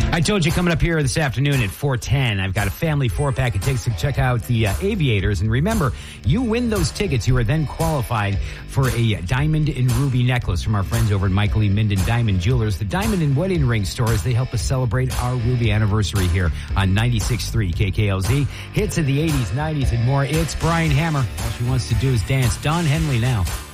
I told you coming up here this afternoon at 4:10, I've got a family 4-pack of tickets to check out the Aviators. And remember, you win those tickets, you are then qualified for a diamond and ruby necklace from our friends over at Michael E. Minden Diamond Jewelers. The diamond and wedding ring stores, they help us celebrate our ruby anniversary here on 96.3 KKLZ. Hits of the 80s, 90s, and more. It's Brian Hammer. All she wants to do is dance. Don Henley now.